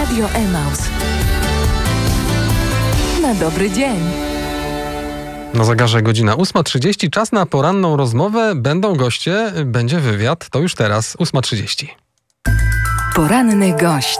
Radio Emaus. Na dobry dzień. Na zegarze godzina 8:30. Czas na poranną rozmowę. Będą goście, będzie wywiad. To już teraz 8:30. Poranny gość.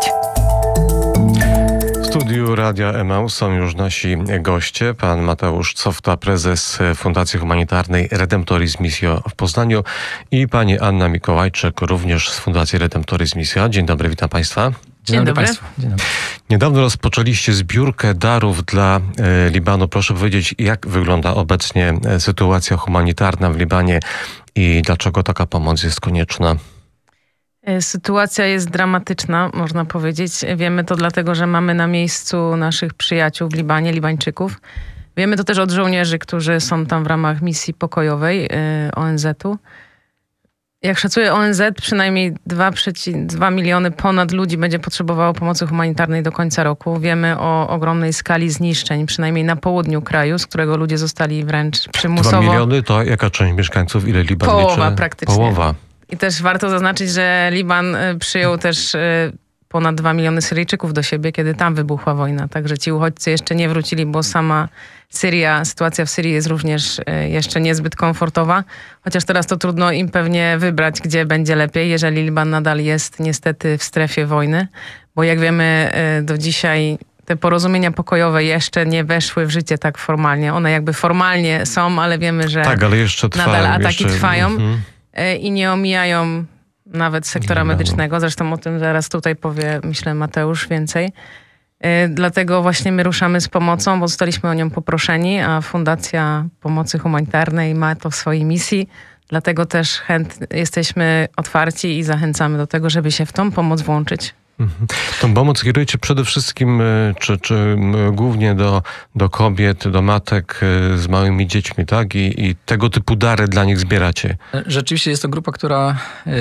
W studiu Radia Emaus są już nasi goście. Pan Mateusz Cofta, prezes Fundacji Humanitarnej Redemptoris Missio w Poznaniu i pani Anna Mikołajczyk, również z Fundacji Redemptoris Missio. Dzień dobry, witam państwa. Dzień dobry Państwu. Dzień dobry. Niedawno rozpoczęliście zbiórkę darów dla Libanu. Proszę powiedzieć, jak wygląda obecnie sytuacja humanitarna w Libanie i dlaczego taka pomoc jest konieczna? Sytuacja jest dramatyczna, można powiedzieć. Wiemy to dlatego, że mamy na miejscu naszych przyjaciół w Libanie, Libańczyków. Wiemy to też od żołnierzy, którzy są tam w ramach misji pokojowej ONZ-u. Jak szacuje ONZ, przynajmniej 2,2 miliony ponad ludzi będzie potrzebowało pomocy humanitarnej do końca roku. Wiemy o ogromnej skali zniszczeń, przynajmniej na południu kraju, z którego ludzie zostali wręcz przymusowo... 2 miliony to jaka część mieszkańców? Ile Liban Połowa liczy? Praktycznie. Połowa. I też warto zaznaczyć, że Liban przyjął też ponad 2 miliony Syryjczyków do siebie, kiedy tam wybuchła wojna. Także ci uchodźcy jeszcze nie wrócili, bo sama sytuacja w Syrii jest również jeszcze niezbyt komfortowa. Chociaż teraz to trudno im pewnie wybrać, gdzie będzie lepiej, jeżeli Liban nadal jest niestety w strefie wojny. Bo jak wiemy, do dzisiaj te porozumienia pokojowe jeszcze nie weszły w życie tak formalnie. One jakby formalnie są, ale wiemy, że tak, ale jeszcze trwają, nadal ataki trwają. I nie omijają nawet sektora medycznego. Zresztą o tym zaraz tutaj powie, myślę, Mateusz więcej. Dlatego właśnie my ruszamy z pomocą, bo zostaliśmy o nią poproszeni, a Fundacja Pomocy Humanitarnej ma to w swojej misji. Dlatego też jesteśmy otwarci i zachęcamy do tego, żeby się w tą pomoc włączyć. Tą pomoc kierujecie przede wszystkim, czy głównie do kobiet, do matek z małymi dziećmi, tak? I tego typu dary dla nich zbieracie. Rzeczywiście jest to grupa, która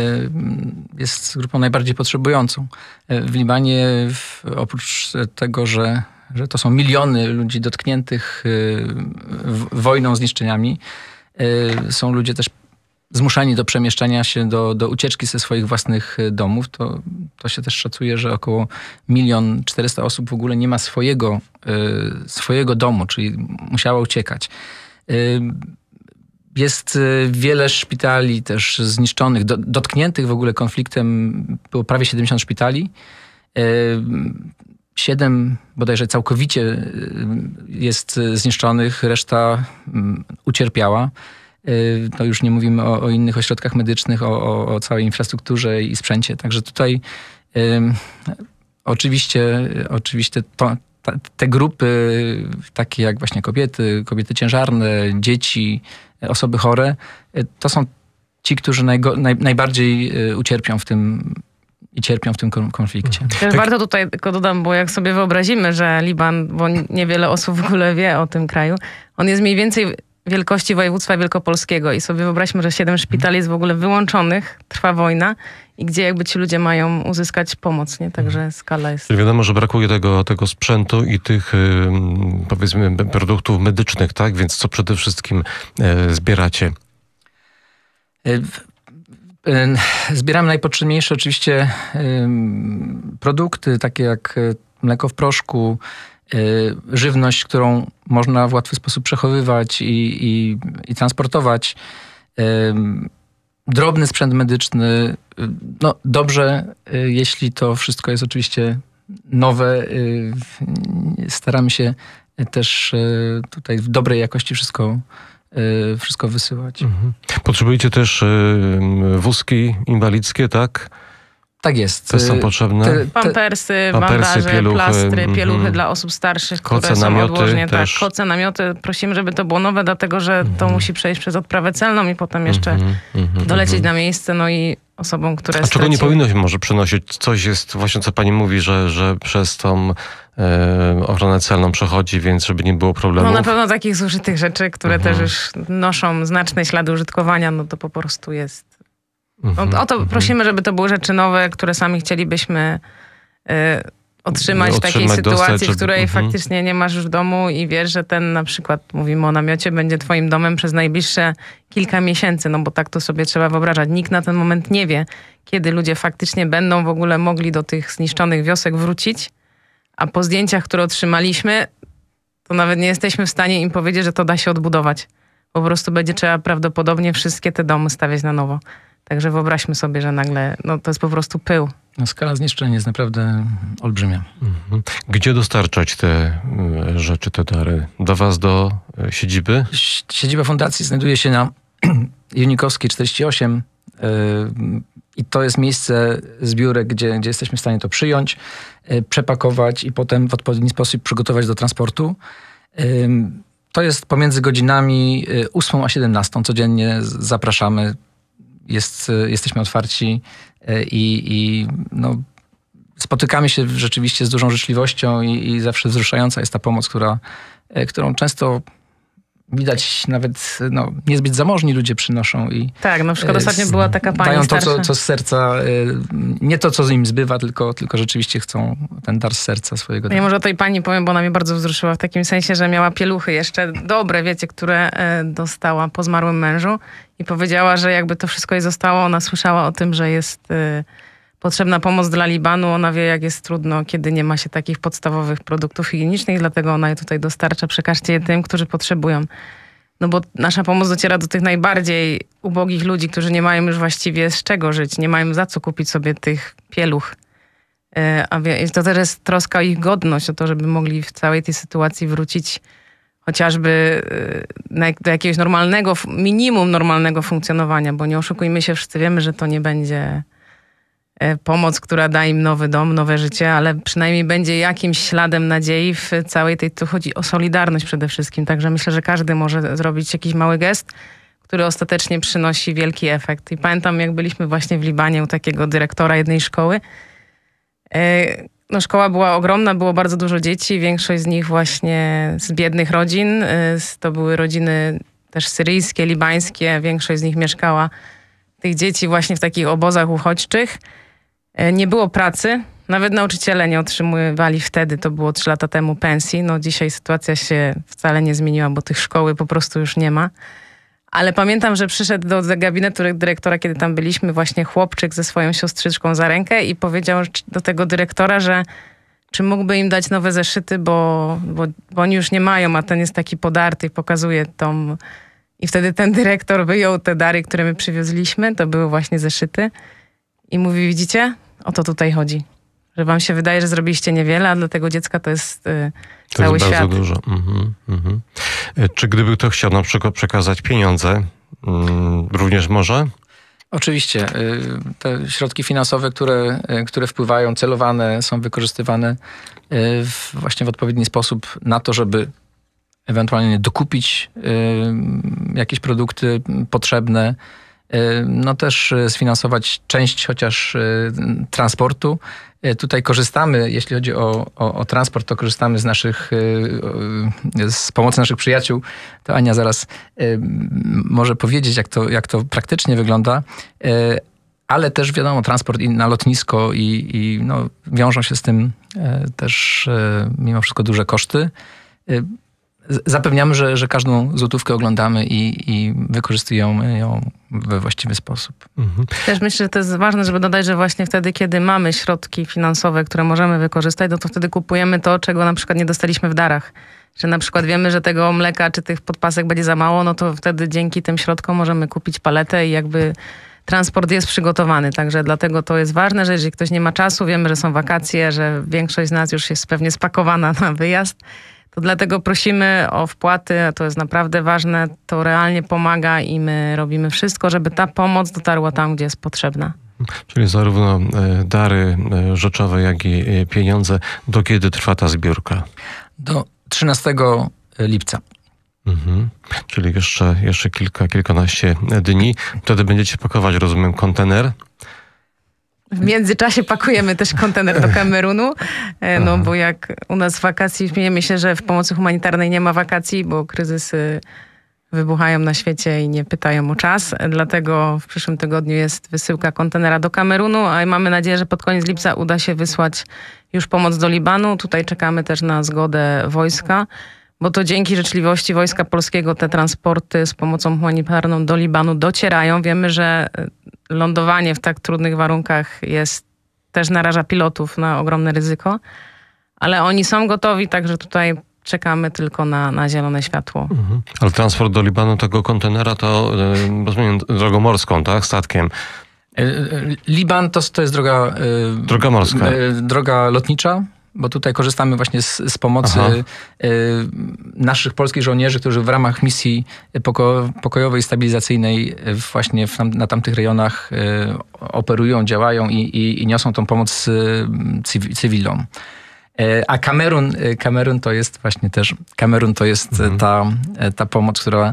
jest grupą najbardziej potrzebującą. W Libanie oprócz tego, że to są miliony ludzi dotkniętych wojną, zniszczeniami, są ludzie też zmuszani do przemieszczania się, do ucieczki ze swoich własnych domów. To się też szacuje, że około 1 400 000 osób w ogóle nie ma swojego domu, czyli musiało uciekać. Jest wiele szpitali też zniszczonych, dotkniętych w ogóle konfliktem. Było prawie 70 szpitali. 7 bodajże całkowicie jest zniszczonych, reszta ucierpiała. To już nie mówimy o innych ośrodkach medycznych, o całej infrastrukturze i sprzęcie. Także tutaj oczywiście te grupy, takie jak właśnie kobiety ciężarne, dzieci, osoby chore, to są ci, którzy najbardziej ucierpią w tym i cierpią w tym konflikcie. Też warto tutaj tylko dodam, bo jak sobie wyobrazimy, że Liban, bo niewiele osób w ogóle wie o tym kraju, on jest mniej więcej wielkości województwa wielkopolskiego i sobie wyobraźmy, że 7 szpitali jest w ogóle wyłączonych, trwa wojna i gdzie jakby ci ludzie mają uzyskać pomoc, nie? Także skala jest... Czyli wiadomo, że brakuje tego sprzętu i tych powiedzmy produktów medycznych, tak? Więc co przede wszystkim zbieracie? Zbieramy najpotrzebniejsze oczywiście produkty, takie jak mleko w proszku, żywność, którą można w łatwy sposób przechowywać i transportować. Drobny sprzęt medyczny. No dobrze, jeśli to wszystko jest oczywiście nowe. Staramy się też tutaj w dobrej jakości wszystko wysyłać. Potrzebujecie też wózki inwalidzkie, tak? Tak jest. To są potrzebne? Pampersy, bandaże, pieluchy, plastry, pieluchy dla osób starszych, koce, które są namioty odłożnie. też. Tak, koce, namioty. Prosimy, żeby to było nowe, dlatego że to musi przejść przez odprawę celną i potem jeszcze dolecieć na miejsce, no i osobom, które A czego nie powinno się może przynosić? Coś jest właśnie, co pani mówi, że przez tą ochronę celną przechodzi, więc żeby nie było problemów. No na pewno takich zużytych rzeczy, które też już noszą znaczne ślady użytkowania, no to po prostu jest... O to prosimy, żeby to były rzeczy nowe, które sami chcielibyśmy otrzymać w takiej sytuacji, w której faktycznie nie masz już w domu i wiesz, że ten na przykład, mówimy o namiocie, będzie twoim domem przez najbliższe kilka miesięcy, no bo tak to sobie trzeba wyobrażać. Nikt na ten moment nie wie, kiedy ludzie faktycznie będą w ogóle mogli do tych zniszczonych wiosek wrócić. a po zdjęciach, które otrzymaliśmy, to nawet nie jesteśmy w stanie im powiedzieć, że to da się odbudować. Po prostu będzie trzeba prawdopodobnie wszystkie te domy stawiać na nowo. Także wyobraźmy sobie, że nagle to jest po prostu pył. No, skala zniszczeń jest naprawdę olbrzymia. Gdzie dostarczać te rzeczy, te dary? Do was, do siedziby? Siedziba fundacji znajduje się na Junikowskiej 48 i to jest miejsce zbiórek, gdzie jesteśmy w stanie to przyjąć, przepakować i potem w odpowiedni sposób przygotować do transportu. To jest pomiędzy godzinami 8 a 17. Codziennie zapraszamy. Jesteśmy otwarci i spotykamy się rzeczywiście z dużą życzliwością i zawsze wzruszająca jest ta pomoc, którą często widać nawet niezbyt zamożni ludzie przynoszą. Tak, na przykład ostatnio była taka pani dają starsza. to, co z serca, nie to, co im zbywa, tylko rzeczywiście chcą ten dar z serca swojego. Ja może o tej pani powiem, bo ona mnie bardzo wzruszyła w takim sensie, że miała pieluchy jeszcze dobre, wiecie, które dostała po zmarłym mężu i powiedziała, że jakby to wszystko jej zostało, ona słyszała o tym, że jest potrzebna pomoc dla Libanu. Ona wie, jak jest trudno, kiedy nie ma się takich podstawowych produktów higienicznych, dlatego ona je tutaj dostarcza. Przekażcie je tym, którzy potrzebują. No bo nasza pomoc dociera do tych najbardziej ubogich ludzi, którzy nie mają już właściwie z czego żyć, nie mają za co kupić sobie tych pieluch. A to też jest troska o ich godność, o to, żeby mogli w całej tej sytuacji wrócić chociażby do jakiegoś minimum normalnego funkcjonowania, bo nie oszukujmy się, wszyscy wiemy, że to nie będzie pomoc, która da im nowy dom, nowe życie, ale przynajmniej będzie jakimś śladem nadziei w całej tej... Tu chodzi o solidarność przede wszystkim, także myślę, że każdy może zrobić jakiś mały gest, który ostatecznie przynosi wielki efekt. I pamiętam, jak byliśmy właśnie w Libanie u takiego dyrektora jednej szkoły. Szkoła była ogromna, było bardzo dużo dzieci, większość z nich właśnie z biednych rodzin. To były rodziny też syryjskie, libańskie, większość z nich mieszkała, tych dzieci właśnie w takich obozach uchodźczych. Nie było pracy, nawet nauczyciele nie otrzymywali wtedy, to było 3 lata temu, pensji. Dzisiaj sytuacja się wcale nie zmieniła, bo tych szkoły po prostu już nie ma. Ale pamiętam, że przyszedł do gabinetu dyrektora, kiedy tam byliśmy, właśnie chłopczyk ze swoją siostrzyczką za rękę i powiedział do tego dyrektora, że czy mógłby im dać nowe zeszyty, bo oni już nie mają, a ten jest taki podarty i pokazuje tą... I wtedy ten dyrektor wyjął te dary, które my przywiozliśmy, to były właśnie zeszyty i mówi, widzicie, o to tutaj chodzi. Że wam się wydaje, że zrobiliście niewiele, a dla tego dziecka to jest cały świat. To jest bardzo dużo. Czy gdyby ktoś chciał na przykład przekazać pieniądze, również może? Oczywiście. Te środki finansowe, które wpływają, celowane, są wykorzystywane właśnie w odpowiedni sposób na to, żeby ewentualnie dokupić jakieś produkty potrzebne, też sfinansować część chociaż transportu. Tutaj korzystamy, jeśli chodzi o transport, to korzystamy z pomocy naszych przyjaciół. To Ania zaraz może powiedzieć, jak to praktycznie wygląda. Ale też wiadomo, transport na lotnisko i wiążą się z tym też mimo wszystko duże koszty. Zapewniamy, że każdą złotówkę oglądamy i wykorzystujemy ją we właściwy sposób. Też myślę, że to jest ważne, żeby dodać, że właśnie wtedy, kiedy mamy środki finansowe, które możemy wykorzystać, to wtedy kupujemy to, czego na przykład nie dostaliśmy w darach. Że na przykład wiemy, że tego mleka czy tych podpasek będzie za mało, to wtedy dzięki tym środkom możemy kupić paletę i jakby transport jest przygotowany. Także dlatego to jest ważne, że jeżeli ktoś nie ma czasu, wiemy, że są wakacje, że większość z nas już jest pewnie spakowana na wyjazd, to dlatego prosimy o wpłaty, to jest naprawdę ważne, to realnie pomaga i my robimy wszystko, żeby ta pomoc dotarła tam, gdzie jest potrzebna. Czyli zarówno dary rzeczowe, jak i pieniądze. Do kiedy trwa ta zbiórka? Do 13 lipca. Czyli jeszcze kilkanaście dni. Wtedy będziecie pakować, rozumiem, kontener. W międzyczasie pakujemy też kontener do Kamerunu, bo jak u nas w wakacji, myślę, że w pomocy humanitarnej nie ma wakacji, bo kryzysy wybuchają na świecie i nie pytają o czas. Dlatego w przyszłym tygodniu jest wysyłka kontenera do Kamerunu, a mamy nadzieję, że pod koniec lipca uda się wysłać już pomoc do Libanu. Tutaj czekamy też na zgodę wojska, bo to dzięki życzliwości Wojska Polskiego te transporty z pomocą humanitarną do Libanu docierają. Wiemy, że lądowanie w tak trudnych warunkach też naraża pilotów na ogromne ryzyko, ale oni są gotowi, także tutaj czekamy tylko na zielone światło. Ale transport do Libanu tego kontenera to, rozumiem, drogą morską, tak? Statkiem. Liban to jest droga... Droga morska. Droga lotnicza, bo tutaj korzystamy właśnie z pomocy naszych polskich żołnierzy, którzy w ramach misji pokojowej, stabilizacyjnej właśnie na tamtych rejonach operują, działają i niosą tą pomoc cywilom. A Kamerun to jest właśnie też, ta pomoc, która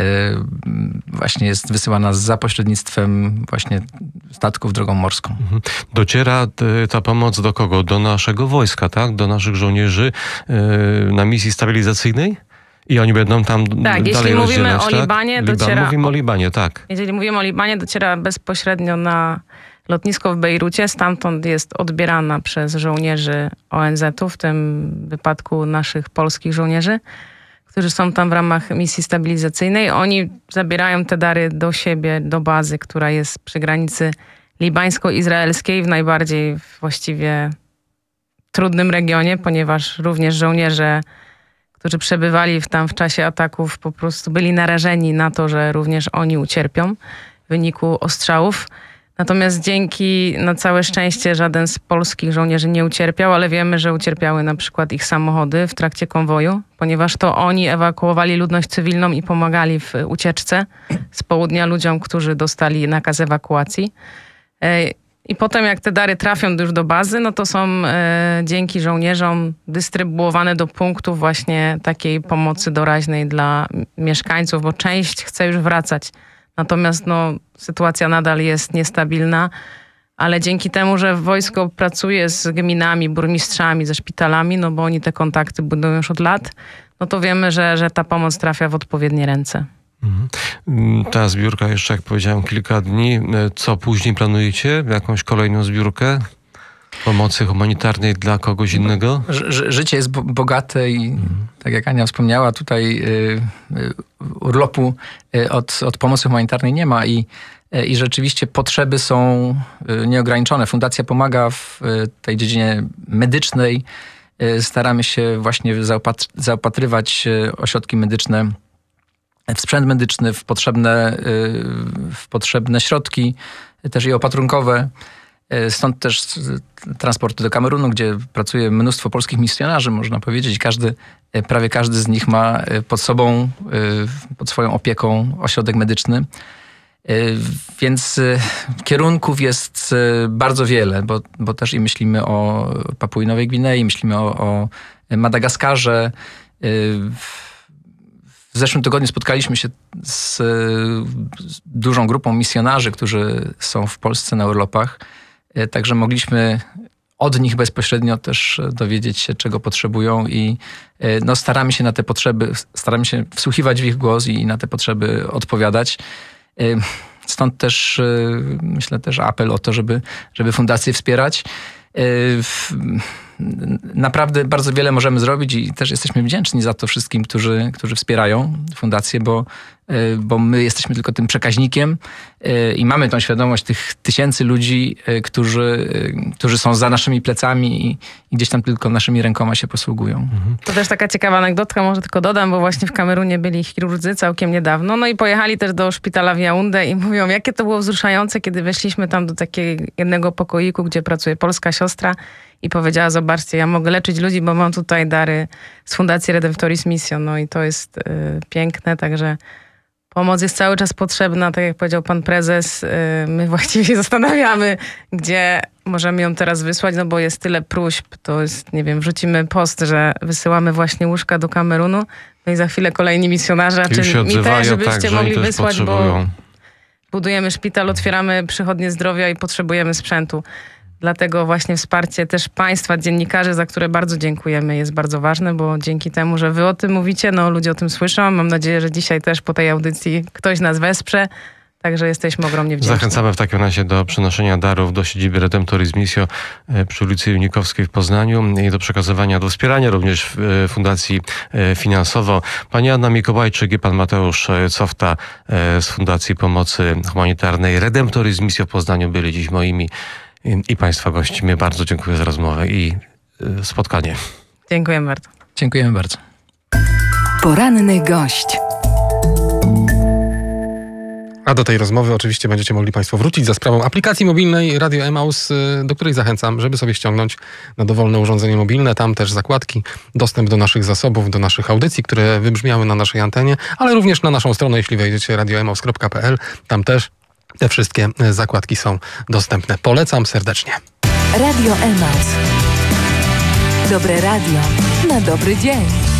właśnie jest wysyłana za pośrednictwem właśnie statków drogą morską. Dociera ta pomoc do kogo? Do naszego wojska, tak? Do naszych żołnierzy na misji stabilizacyjnej? I oni będą tam dalej jeśli mówimy o tak? Libanie, Mówimy o Libanie, tak. Jeżeli mówimy o Libanie, dociera bezpośrednio na lotnisko w Bejrucie. Stamtąd jest odbierana przez żołnierzy ONZ-u, w tym wypadku naszych polskich żołnierzy, którzy są tam w ramach misji stabilizacyjnej. Oni zabierają te dary do siebie, do bazy, która jest przy granicy libańsko-izraelskiej, w najbardziej właściwie trudnym regionie, ponieważ również żołnierze, którzy przebywali tam w czasie ataków, po prostu byli narażeni na to, że również oni ucierpią w wyniku ostrzałów. Natomiast na całe szczęście żaden z polskich żołnierzy nie ucierpiał, ale wiemy, że ucierpiały na przykład ich samochody w trakcie konwoju, ponieważ to oni ewakuowali ludność cywilną i pomagali w ucieczce z południa ludziom, którzy dostali nakaz ewakuacji. I potem jak te dary trafią już do bazy, no to są dzięki żołnierzom dystrybuowane do punktów właśnie takiej pomocy doraźnej dla mieszkańców, bo część chce już wracać. Natomiast sytuacja nadal jest niestabilna, ale dzięki temu, że wojsko pracuje z gminami, burmistrzami, ze szpitalami, bo oni te kontakty budują już od lat, no to wiemy, że ta pomoc trafia w odpowiednie ręce. Ta zbiórka jeszcze, jak powiedziałem, kilka dni. Co później planujecie? Jakąś kolejną zbiórkę pomocy humanitarnej dla kogoś innego? Życie jest bogate i tak jak Ania wspomniała, tutaj urlopu od pomocy humanitarnej nie ma i rzeczywiście potrzeby są nieograniczone. Fundacja pomaga w tej dziedzinie medycznej. Staramy się właśnie zaopatrywać ośrodki medyczne w sprzęt medyczny, w potrzebne środki, też i opatrunkowe. Stąd też transporty do Kamerunu, gdzie pracuje mnóstwo polskich misjonarzy, można powiedzieć. Prawie każdy z nich ma pod sobą, pod swoją opieką ośrodek medyczny. Więc kierunków jest bardzo wiele, bo też i myślimy o Papui Nowej Gwinei, myślimy o Madagaskarze. W zeszłym tygodniu spotkaliśmy się z dużą grupą misjonarzy, którzy są w Polsce na urlopach. Także mogliśmy od nich bezpośrednio też dowiedzieć się, czego potrzebują i staramy się na te potrzeby, staramy się wsłuchiwać w ich głos i na te potrzeby odpowiadać. Stąd też myślę też apel o to, żeby fundację wspierać. Naprawdę bardzo wiele możemy zrobić i też jesteśmy wdzięczni za to wszystkim, którzy wspierają fundację, bo my jesteśmy tylko tym przekaźnikiem i mamy tą świadomość tych tysięcy ludzi, którzy są za naszymi plecami i gdzieś tam tylko naszymi rękoma się posługują. To też taka ciekawa anegdotka, może tylko dodam, bo właśnie w Kamerunie byli chirurdzy całkiem niedawno, i pojechali też do szpitala w Jaundę i mówią, jakie to było wzruszające, kiedy weszliśmy tam do takiego jednego pokoiku, gdzie pracuje polska siostra i powiedziała, zobaczcie, ja mogę leczyć ludzi, bo mam tutaj dary z Fundacji Redemptoris Mission. I to jest piękne, także pomoc jest cały czas potrzebna, tak jak powiedział pan prezes. My właściwie się zastanawiamy, gdzie możemy ją teraz wysłać, bo jest tyle próśb. To jest, nie wiem, wrzucimy post, że wysyłamy właśnie łóżka do Kamerunu. I za chwilę kolejni misjonarze, czy mi też, żebyście mogli wysłać, bo budujemy szpital, otwieramy przychodnie zdrowia i potrzebujemy sprzętu. Dlatego właśnie wsparcie też państwa, dziennikarzy, za które bardzo dziękujemy, jest bardzo ważne, bo dzięki temu, że wy o tym mówicie, ludzie o tym słyszą. Mam nadzieję, że dzisiaj też po tej audycji ktoś nas wesprze. Także jesteśmy ogromnie wdzięczni. Zachęcamy w takim razie do przynoszenia darów do siedziby Redemptoris Mission przy ulicy Junikowskiej w Poznaniu i do przekazywania, do wspierania również fundacji finansowo. Pani Anna Mikołajczyk i pan Mateusz Cofta z Fundacji Pomocy Humanitarnej Redemptoris Mission w Poznaniu byli dziś moimi i państwa gośćmi. Bardzo dziękuję za rozmowę i spotkanie. Dziękuję bardzo. Dziękujemy bardzo. Poranny gość. A do tej rozmowy oczywiście będziecie mogli Państwo wrócić za sprawą aplikacji mobilnej Radio Emaus, do której zachęcam, żeby sobie ściągnąć na dowolne urządzenie mobilne. Tam też zakładki, dostęp do naszych zasobów, do naszych audycji, które wybrzmiały na naszej antenie, ale również na naszą stronę, jeśli wejdziecie radioemaus.pl. Tam też te wszystkie zakładki są dostępne. Polecam serdecznie. Radio Emaus. Dobre radio na dobry dzień.